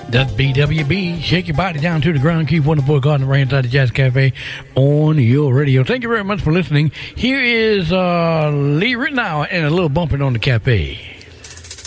That's BWB. Shake your body down to the ground. Keep Wonderful Garden right inside the Jazz Cafe on your radio. Thank you very much for listening. Here is Lee Ritenour and a little bumping on the cafe.